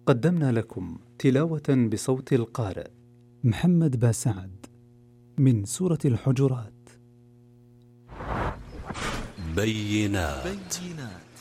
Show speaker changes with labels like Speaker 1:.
Speaker 1: قدمنا لكم تلاوة بصوت القارئ محمد باسعد من سورة الحجرات.
Speaker 2: بينات